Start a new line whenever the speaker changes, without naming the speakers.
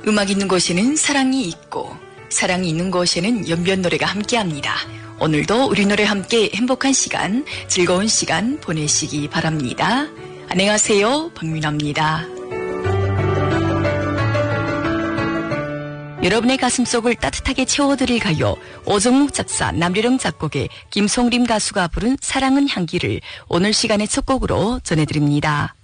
음악 있는 곳에는 사랑이 있고 사랑이 있는 곳에는 연변 노래가 함께합니다. 오늘도 우리 노래 함께 행복한 시간, 즐거운 시간 보내시기 바랍니다. 안녕하세요, 박민아입니다. 여러분의 가슴속을 따뜻하게 채워드릴 가요. 오정묵 작사, 남래령 작곡의 김송림 가수가 부른 사랑은 향기를 오늘 시간의 첫 곡으로 전해드립니다.